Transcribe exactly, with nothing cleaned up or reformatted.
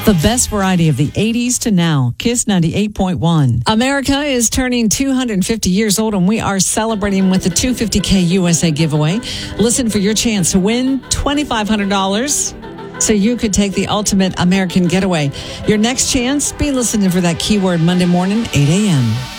The best variety of the eighties to now. Kiss ninety-eight point one. America is turning two hundred fifty years old, and we are celebrating with the two hundred fifty K U S A giveaway. Listen for your chance to win twenty-five hundred dollars so you could take the ultimate American getaway. Your next chance, be listening for that keyword Monday morning, eight a.m.